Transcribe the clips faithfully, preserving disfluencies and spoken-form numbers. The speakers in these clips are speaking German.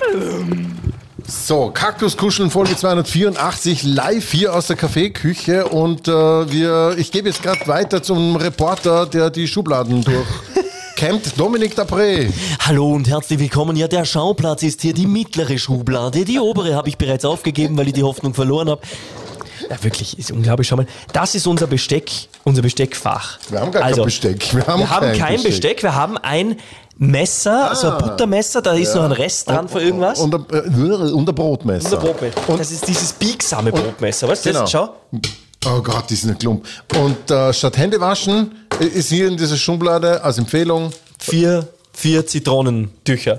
So, Kaktuskuscheln Folge zweihundertvierundachtzig, live hier aus der Kaffeeküche und äh, wir, ich gebe jetzt gerade weiter zum Reporter, der die Schubladen durchkämmt, Dominik Dapré. Hallo und herzlich willkommen. Ja, der Schauplatz ist hier die mittlere Schublade. Die obere habe ich bereits aufgegeben, weil ich die Hoffnung verloren habe. Ja, wirklich, ist unglaublich. Schau mal, das ist unser Besteck, unser Besteckfach. Wir haben gar also, kein Besteck. Wir haben, wir haben kein, kein Besteck. Besteck, wir haben ein Messer, ah, so ein Buttermesser, da ist ja noch ein Rest dran für irgendwas. Und ein, äh, und ein Brotmesser. Und ein Brotmesser. Und das ist dieses biegsame Brotmesser, weißt du genau. das? Schau. Oh Gott, die sind ein Klump. Und äh, statt Hände waschen ist hier in dieser Schublade als Empfehlung vier, vier Zitronentücher.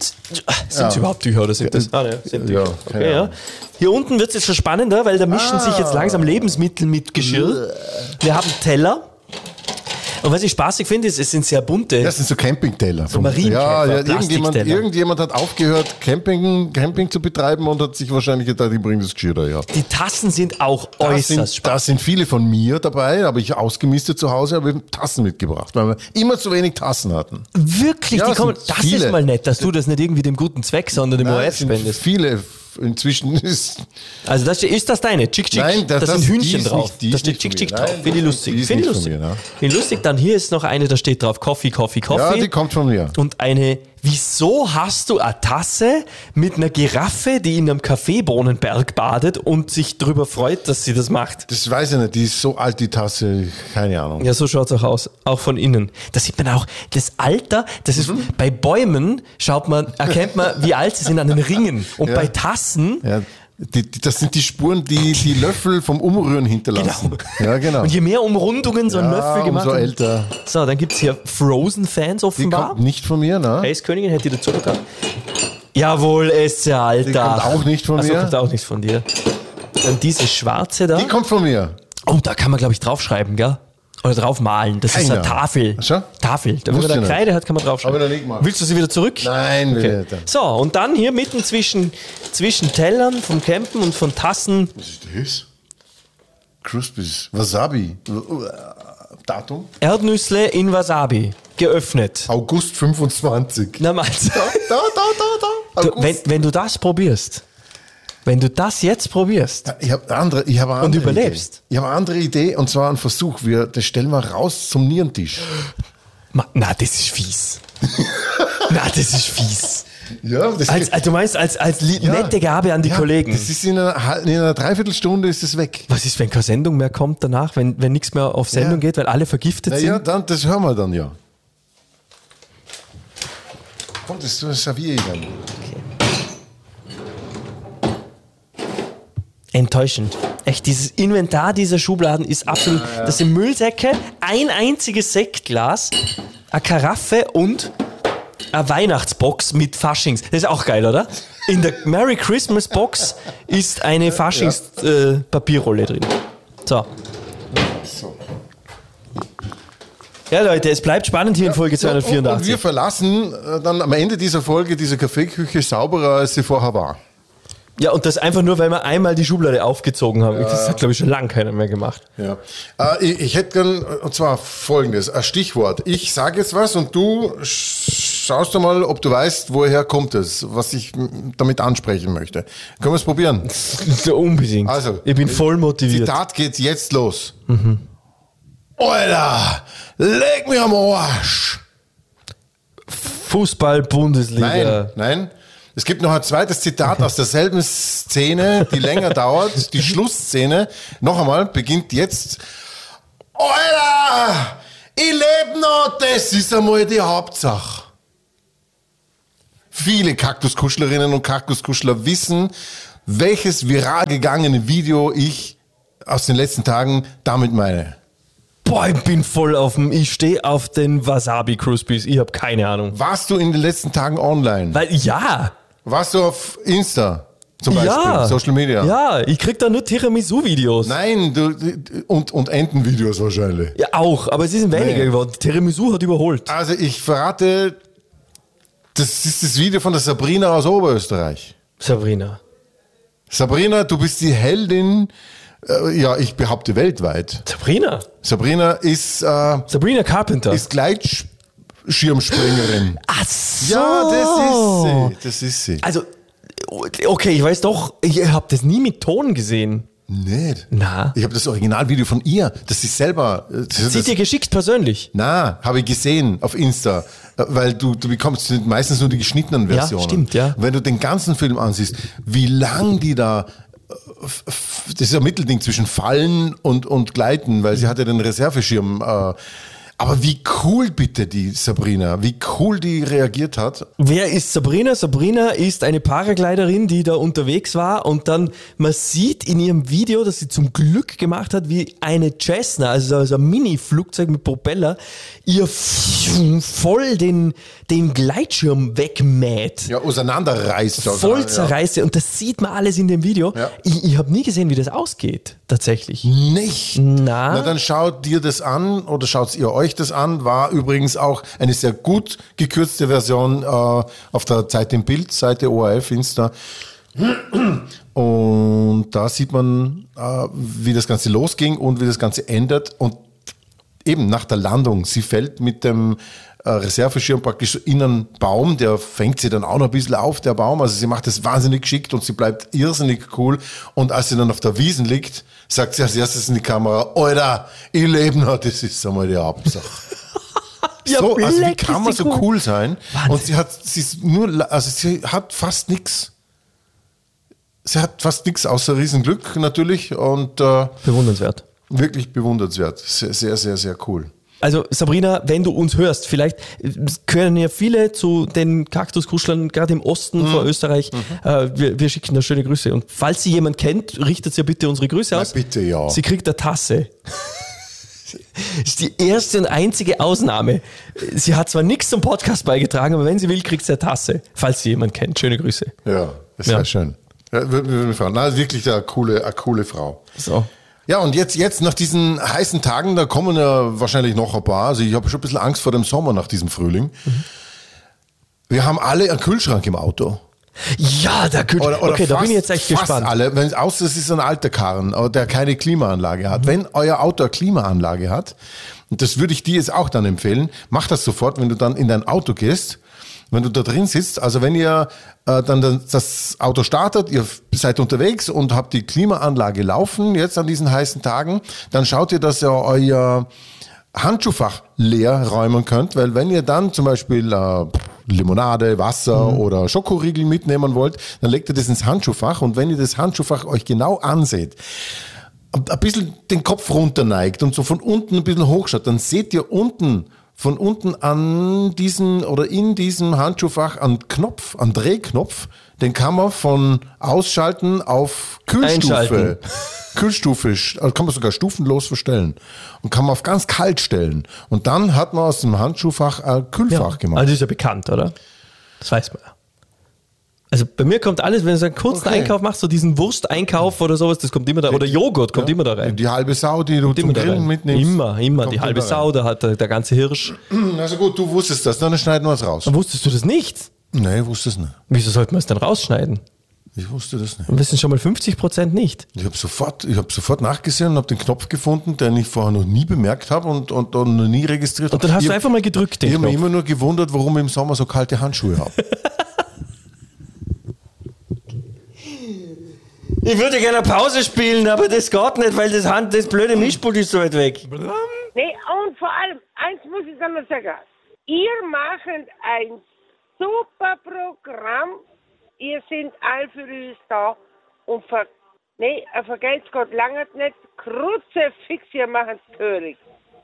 Sind ja. es überhaupt Tücher oder sind das? Ah, ne, sind Tücher. Ja, okay, ja. Hier unten wird es jetzt schon spannender, weil da mischen ah. sich jetzt langsam Lebensmittel mit Geschirr. Wir haben Teller. Und was ich spaßig finde, ist, es sind sehr bunte. Das sind so Campingteller. So Marienkäfer, ja, ja, irgendjemand, irgendjemand hat aufgehört, Camping, Camping zu betreiben und hat sich wahrscheinlich gedacht, ich bringe das Geschirr daher. Die Tassen sind auch da äußerst sind, spaßig. Da sind viele von mir dabei, habe ich ausgemistet zu Hause, habe Tassen mitgebracht, weil wir immer zu wenig Tassen hatten. Wirklich? Ja, die kommen, das viele. Ist mal nett, dass du das nicht irgendwie dem guten Zweck, sondern dem O R F spendest. Viele. Inzwischen ist. Also, das, ist das deine? Chick, chick. Nein, das, da sind das, Hühnchen drauf. Nicht, da steht Chick, chick drauf. Finde ich lustig. Finde ich lustig. Mir, ne? Finde ich lustig. Dann hier ist noch eine, da steht drauf Coffee, Coffee, Coffee. Ja, die kommt von mir. Und eine, wieso hast du eine Tasse mit einer Giraffe, die in einem Kaffeebohnenberg badet und sich darüber freut, dass sie das macht? Das weiß ich nicht. Die ist so alt, die Tasse. Keine Ahnung. Ja, so schaut es auch aus. Auch von innen. Da sieht man auch das Alter. Das ist, mhm. bei Bäumen schaut man, erkennt man, wie alt sie sind an den Ringen. Und ja. bei Tassen, ja. Die, die, das sind die Spuren, die die Löffel vom Umrühren hinterlassen. Genau. Ja, genau. Und je mehr Umrundungen so ein ja, Löffel gemacht umso älter. So, dann gibt es hier Frozen-Fans offenbar. Die kommt nicht von mir, ne? Eiskönigin hätte die dazu getan. Jawohl, es ja, Alter. Die kommt auch nicht von Achso, mir. kommt auch nicht von dir. Dann diese schwarze da. Die kommt von mir. Oh, da kann man, glaube ich, draufschreiben, gell? Oder draufmalen. Das Keiner. ist eine Tafel. Schau? Tafel. Da, wenn man da Kreide hat, kann man draufschreiben. Aber nicht mal. Willst du sie wieder zurück? Nein, okay. Bitte. So, und dann hier mitten zwischen, zwischen Tellern vom Campen und von Tassen. Was ist das? Crispies. Wasabi. Datum? Erdnüssle in Wasabi. Geöffnet. August fünfundzwanzig. Na, meinst du? Da, da, da, da. Du, wenn, wenn du das probierst, wenn du das jetzt probierst ja, ich hab andere, ich hab eine und andere überlebst. Idee. Ich habe eine andere Idee und zwar einen Versuch. Wir, das stellen wir raus zum Nierentisch. Ma, na, das ist fies. Na, das ist fies. Ja, das als, als, du meinst, als, als ja, nette Gabe an die ja, Kollegen. Das ist in einer, in einer Dreiviertelstunde ist es weg. Was ist, wenn keine Sendung mehr kommt danach, wenn, wenn nichts mehr auf Sendung ja. geht, weil alle vergiftet na sind? Ja, dann, das hören wir dann ja. Komm, das serviere ich dann. Okay. Enttäuschend. Echt, dieses Inventar dieser Schubladen ist absolut... Ja, ja. Das sind Müllsäcke, ein einziges Sektglas, eine Karaffe und eine Weihnachtsbox mit Faschings. Das ist auch geil, oder? In der Merry Christmas Box ist eine Faschings-Papierrolle ja. äh, drin. So. so. Ja, Leute, es bleibt spannend hier ja, in Folge zweihundertvierundachtzig. Und wir verlassen äh, dann am Ende dieser Folge diese Kaffeeküche sauberer, als sie vorher war. Ja, und das einfach nur, weil wir einmal die Schublade aufgezogen haben. Ja. Das hat, glaube ich, schon lange keiner mehr gemacht. Ja. Äh, ich, ich hätte gern, und zwar folgendes, ein Stichwort. Ich sage jetzt was und du schaust du mal, ob du weißt, woher kommt es, was ich damit ansprechen möchte. Können wir es probieren? So unbedingt. Also, ich bin voll motiviert. Zitat geht jetzt los. Mhm. Alter, leg mich am Arsch. Fußball-Bundesliga. Nein, nein. Es gibt noch ein zweites Zitat aus derselben Szene, die länger dauert. Die Schlussszene, noch einmal, beginnt jetzt. Alter, ich lebe noch, das ist einmal die Hauptsache. Viele Kaktuskuschlerinnen und Kaktuskuschler wissen, welches viral gegangene Video ich aus den letzten Tagen damit meine. Boah, ich bin voll auf dem, ich stehe auf den Wasabi Crispies, ich habe keine Ahnung. Warst du in den letzten Tagen online? Weil, ja. Warst du auf Insta zum Beispiel, ja. Social Media? Ja, ich krieg da nur Tiramisu-Videos. Nein, du, und, und Entenvideos wahrscheinlich. Ja, auch, aber sie sind weniger nee. geworden. Tiramisu hat überholt. Also ich verrate, das ist das Video von der Sabrina aus Oberösterreich. Sabrina. Sabrina, du bist die Heldin, äh, ja, ich behaupte weltweit. Sabrina? Sabrina ist... Äh, Sabrina Carpenter. Ist Gleitschirmspringerin. Ach so. Ja, das ist sie. Das ist sie. Also Okay, ich weiß doch, ich habe das nie mit Ton gesehen. Nicht? Na. Ich habe das Originalvideo von ihr, das sie selber... Das, Sie dir geschickt persönlich? Na, habe ich gesehen auf Insta, weil du, du bekommst meistens nur die geschnittenen Versionen. Ja, stimmt, ja. Wenn du den ganzen Film ansiehst, wie lang die da... Das ist ein Mittelding zwischen Fallen und, und Gleiten, weil sie hatte den Reserveschirm... Äh, aber wie cool bitte die Sabrina, wie cool die reagiert hat. Wer ist Sabrina? Sabrina ist eine Paragliderin, die da unterwegs war und dann, man sieht in ihrem Video, dass sie zum Glück gemacht hat, wie eine Cessna, also so ein Mini-Flugzeug mit Propeller, ihr voll den, den Gleitschirm wegmäht. Ja, auseinanderreißt. Voll zerreißt. Und das sieht man alles in dem Video. Ja. Ich, ich habe nie gesehen, wie das ausgeht, tatsächlich. Nicht? Na? Na, dann schaut dir das an oder schaut ihr euch das an. War übrigens auch eine sehr gut gekürzte Version äh, auf der Zeit im Bild, Seite O R F, Insta. Und da sieht man, äh, wie das Ganze losging und wie das Ganze endet. Und eben nach der Landung, sie fällt mit dem äh, Reserveschirm praktisch so in einen Baum, der fängt sie dann auch noch ein bisschen auf, der Baum. Also sie macht das wahnsinnig geschickt und sie bleibt irrsinnig cool. Und als sie dann auf der Wiesn liegt, sagt sie als erstes in die Kamera, Alter, ich lebe noch, das ist einmal die Hauptsache. Ja, so, also wie leck, kann ist man die so cool. cool sein? Wahnsinn. Und sie hat, sie ist nur, also sie hat fast nichts. Sie hat fast nichts außer Riesenglück natürlich und äh, Bewundernswert. wirklich bewundernswert. Sehr, sehr, sehr, sehr cool. Also Sabrina, wenn du uns hörst, vielleicht können ja viele zu den Kaktuskuschlern, gerade im Osten Mhm. von Österreich, Mhm. äh, wir, wir schicken da schöne Grüße. Und falls sie jemand kennt, richtet sie ja bitte unsere Grüße Na, aus. bitte, ja. Sie kriegt eine Tasse. Ist die erste und einzige Ausnahme. Sie hat zwar nichts zum Podcast beigetragen, aber wenn sie will, kriegt sie eine Tasse. Falls sie jemand kennt. Schöne Grüße. Ja, das Ja. wäre schön. Ja, würde würde mich freuen. Na, wirklich eine coole, eine coole Frau. So. Ja, und jetzt, jetzt nach diesen heißen Tagen, da kommen ja wahrscheinlich noch ein paar. Also ich habe schon ein bisschen Angst vor dem Sommer nach diesem Frühling. Mhm. Wir haben alle einen Kühlschrank im Auto. Ja, der Kühl- Oder, oder Okay, da bin fast- ich jetzt echt fast gespannt. alle, wenn, außer es ist ein alter Karren, aber der keine Klimaanlage hat. Mhm. Wenn euer Auto eine Klimaanlage hat, und das würde ich dir jetzt auch dann empfehlen, mach das sofort, wenn du dann in dein Auto gehst, wenn du da drin sitzt, also wenn ihr äh, dann das Auto startet, ihr seid unterwegs und habt die Klimaanlage laufen, jetzt an diesen heißen Tagen, dann schaut ihr, dass ihr euer Handschuhfach leer räumen könnt, weil wenn ihr dann zum Beispiel äh, Limonade, Wasser Mhm. oder Schokoriegel mitnehmen wollt, dann legt ihr das ins Handschuhfach und wenn ihr das Handschuhfach euch genau anseht, ein bisschen den Kopf runterneigt und so von unten ein bisschen hochschaut, dann seht ihr unten, von unten an diesen oder in diesem Handschuhfach einen Knopf, einen Drehknopf, den kann man von Ausschalten auf Kühlstufe, Einschalten. Kühlstufe, also kann man sogar stufenlos verstellen und kann man auf ganz kalt stellen. Und dann hat man aus dem Handschuhfach ein Kühlfach Ja. gemacht. Also ist ja bekannt, oder? Das weiß man ja. Also bei mir kommt alles, wenn du so einen kurzen Okay. Einkauf machst, so diesen Wursteinkauf oder sowas, das kommt immer da, oder Joghurt kommt immer da rein. Die halbe Sau, die du Kommt zum immer da Grillen rein. mitnimmst. Immer, immer. kommt Die halbe immer rein. Sau, da hat der, der ganze Hirsch. Also gut, du wusstest das, dann schneiden wir es raus. Wusstest du das nicht? Nee, ich wusste es nicht. Wieso sollte man es dann rausschneiden? Ich wusste das nicht. Wir wissen schon mal fünfzig Prozent nicht. Ich habe sofort, ich hab sofort nachgesehen und habe den Knopf gefunden, den ich vorher noch nie bemerkt habe und, und, und noch nie registriert habe. Und dann hast ich du einfach mal gedrückt, den Ich habe mich Knopf. immer nur gewundert, warum ich im Sommer so kalte Handschuhe habe. Ich würde gerne Pause spielen, aber das geht nicht, weil das, Hand, das blöde Mischpult ist so weit weg. Nee, und vor allem, eins muss ich dann noch sagen. Ihr macht ein super Programm. Ihr seid all für uns da. Und ver nee, vergesst Gott lange nicht. Kruzifix, ihr macht es törig.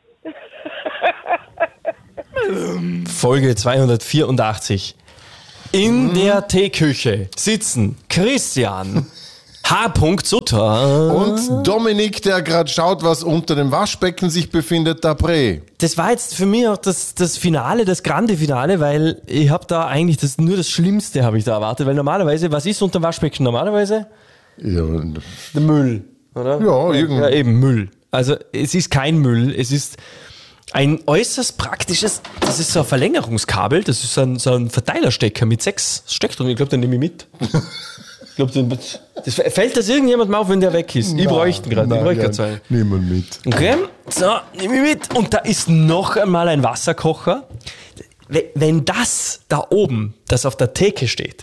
Folge zweihundertvierundachtzig. In der Teeküche sitzen Christian, H. Sutter. Und Dominik, der gerade schaut, was unter dem Waschbecken sich befindet, Dabré. Das war jetzt für mich auch das, das Finale, das grande Finale, weil ich habe da eigentlich das, nur das Schlimmste habe ich da erwartet, weil normalerweise, was ist unter dem Waschbecken normalerweise? Ja, Der Müll, oder? Ja, irgendwie. Ja, eben Müll. Also es ist kein Müll, es ist ein äußerst praktisches, das ist so ein Verlängerungskabel, das ist so ein, so ein Verteilerstecker mit sechs Steckdosen. Ich glaube, den nehme ich mit. Ich glaube, den- das fällt das irgendjemandem auf, wenn der weg ist. Ich bräuchte ihn gerade, ich bräuchte gerade zwei. Nehmen wir mit. Okay, so, nehme ich mit. Und da ist noch einmal ein Wasserkocher. Wenn das da oben, das auf der Theke steht,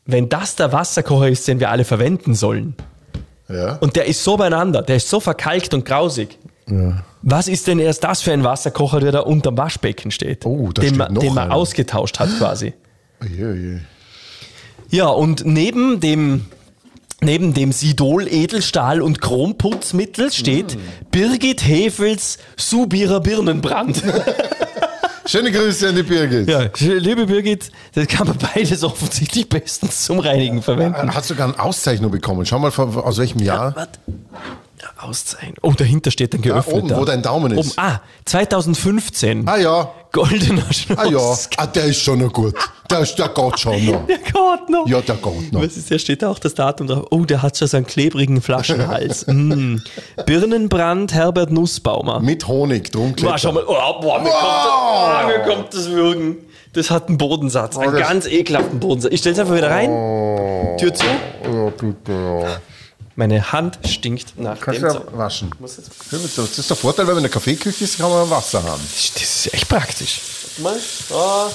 wenn das der Wasserkocher ist, den wir alle verwenden sollen, Ja. und der ist so beieinander, der ist so verkalkt und grausig, Ja. was ist denn erst das für ein Wasserkocher, der da unterm Waschbecken steht? Oh, da den steht man, noch den man einer. ausgetauscht hat quasi. Oje, oje. Ja, und neben dem, neben dem Sidol Edelstahl und Chromputzmittel steht Mm. Birgit Hefels Subierer Birnenbrand. Schöne Grüße an die Birgit. Ja, liebe Birgit, das kann man beides offensichtlich bestens zum Reinigen verwenden. Hat sogar eine Auszeichnung bekommen. Schau mal, von- aus welchem Jahr. Warte. Ja, Auszeichnung. Oh, dahinter steht dann Ja, geöffnet. oben, wo dein Daumen ist. Oben. Ah, zweitausendfünfzehn. Ah ja, Goldener Schluss. ah ja. Ah, der ist schon noch gut. Der, ist, der geht schon noch. Der geht noch. Ja, der geht noch. Was ist, da steht da auch das Datum drauf. Oh, der hat schon so einen klebrigen Flaschenhals. mm. Birnenbrand, Herbert Nussbaumer. Mit Honig drum. Boah, schau mal. Oh, boah, mir, Wow. kommt das, oh, mir kommt das Würgen. Das hat einen Bodensatz. Einen das- ganz ekelhaften Bodensatz. Ich stell's einfach wieder rein. Tür zu. Ja, bitte, ja. Meine Hand stinkt nach Kannst dem. du So. ja waschen. Muss jetzt- Das ist der Vorteil, wenn man in der Kaffeeküche ist, kann man Wasser haben. Das ist echt praktisch. Mal. Oh.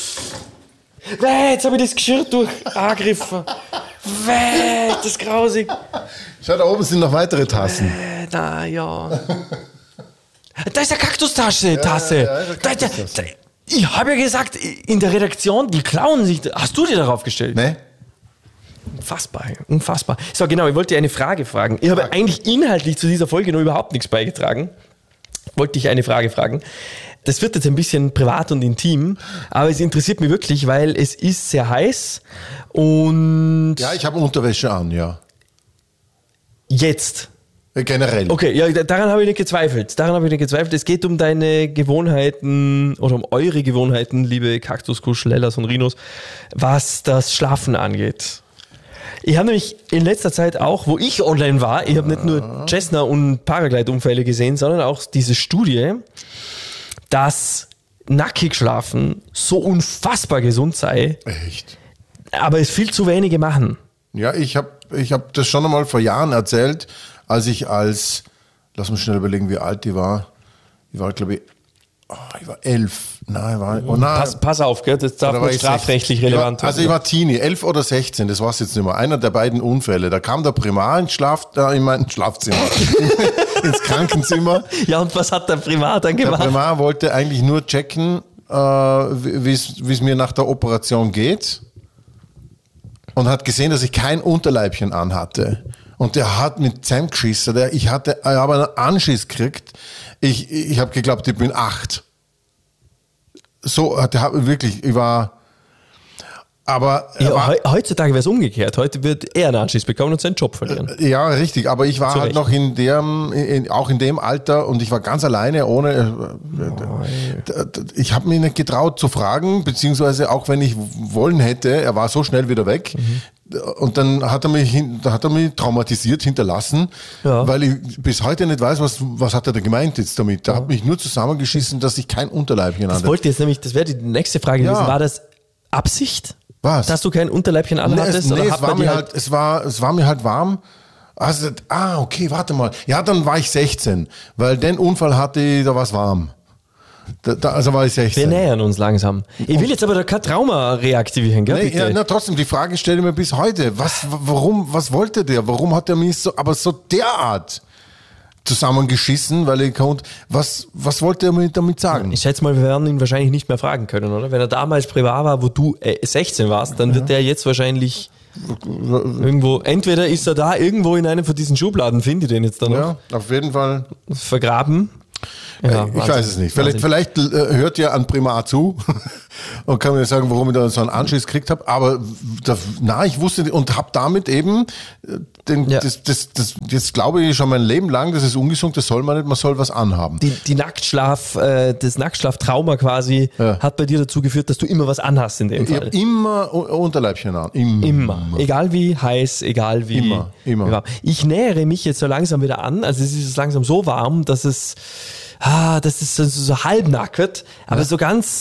Weh, jetzt habe ich das Geschirr durch angegriffen. Weh, das ist grausig. Schau, da oben sind noch weitere Tassen. Äh, Na ja. Da ist eine Kaktustasche, Tasse. ja, ja, eine Da- da- Kaktustasse. da- Ich habe ja gesagt, in der Redaktion, die klauen sich. Hast du dir darauf gestellt? Ne? Unfassbar, unfassbar. So, genau, ich wollte dir eine Frage fragen. Ich habe eigentlich inhaltlich zu dieser Folge noch überhaupt nichts beigetragen. Wollte dich eine Frage fragen. Das wird jetzt ein bisschen privat und intim, aber es interessiert mich wirklich, weil es ist sehr heiß und Ja, ich habe Unterwäsche an, ja. jetzt. Äh, Generell. Okay, ja, daran habe ich nicht gezweifelt. Daran habe ich nicht gezweifelt. Es geht um deine Gewohnheiten oder um eure Gewohnheiten, liebe Kaktuskusch, Lellas und Rhinos, was das Schlafen angeht. Ich habe nämlich in letzter Zeit auch, wo ich online war, ich habe nicht nur Cessna- und Paraglide-Unfälle gesehen, sondern auch diese Studie, dass nackig schlafen so unfassbar gesund sei, Echt? aber es viel zu wenige machen. Ja, ich habe ich hab das schon einmal vor Jahren erzählt, als ich als, lass mich schnell überlegen, wie alt ich war. Ich war, glaube ich, oh, ich war elf. Nein, ich war, oh nein. Pass, pass auf, gell? Das darf Oder war nicht ich strafrechtlich sechzehn? relevant Ich war, Also werden. ich war Teenie, elf oder sechzehn, das war es jetzt nicht mehr. Einer der beiden Unfälle. Da kam der Primar ins, Schlaf, äh, in mein Schlafzimmer, ins Krankenzimmer. Ja, und was hat der Primat dann Der gemacht? Primar wollte eigentlich nur checken, äh, wie es mir nach der Operation geht. Und hat gesehen, dass ich kein Unterleibchen anhatte. Und der hat mit Sam geschissen. Der, ich hatte, ich habe einen Anschiss gekriegt. Ich, ich habe geglaubt, ich bin acht. So, der hat wirklich, ich war, aber er Ja, war, heu- heutzutage wäre es umgekehrt. Heute wird er einen Anschluss bekommen und seinen Job verlieren. ja, richtig, aber ich war Zu halt Recht. noch in dem, in, auch in dem Alter und ich war ganz alleine, ohne, äh, ich habe mich nicht getraut zu fragen, beziehungsweise auch wenn ich wollen hätte, er war so schnell wieder weg. Und dann hat er mich, hin, da hat er mich traumatisiert hinterlassen, Ja. weil ich bis heute nicht weiß, was, was hat er da gemeint jetzt damit. Der hat mich nur zusammengeschissen, dass ich kein Unterleibchen Das hatte. wollte jetzt nämlich, das wäre die nächste Frage Ja. gewesen. War das Absicht? Was? Dass du kein Unterleibchen Nee, anhattest? es, nee, oder es hat war man die mir halt, es war, es war mir halt warm. Also, ah, okay, warte mal. Ja, dann war ich sechzehn, weil den Unfall hatte ich, da war es warm. Da, da, also war ich Wir sechzehn. nähern uns langsam. Ich will jetzt aber da kein Trauma reaktivieren, gell? Nee, bitte. ja, na, trotzdem, die Frage stelle ich mir bis heute. Was, w- warum, was wollte der? Warum hat er mich so, aber so derart zusammengeschissen, weil ich konnte, was, was wollte er mir damit sagen? Ich schätze mal, wir werden ihn wahrscheinlich nicht mehr fragen können, oder? Wenn er damals privat war, wo du äh, sechzehn warst, dann wird der jetzt wahrscheinlich irgendwo, entweder ist er da irgendwo in einem von diesen Schubladen, finde ich den jetzt da noch, Ja, auf jeden Fall. vergraben. Ja, ich Wahnsinn. weiß es nicht. Vielleicht, Wahnsinn. vielleicht äh, hört ja ein Primar zu und kann mir sagen, warum ich da so einen Anschiss gekriegt habe. Aber da, na, ich wusste und habe damit eben äh, den, Ja. das, das, das, jetzt glaube ich schon mein Leben lang, das ist ungesund, das soll man nicht, man soll was anhaben. Die, die Nacktschlaf, äh, das Nacktschlaftrauma quasi Ja. hat bei dir dazu geführt, dass du immer was anhast in dem Ich Fall. habe immer U- Unterleibchen an. Immer. Immer. Egal wie heiß, egal wie. Immer, immer. wie warm. Ich nähere mich jetzt so langsam wieder an. Also es ist jetzt langsam so warm, dass es, ah, dass es so, so halbnackert, aber so ganz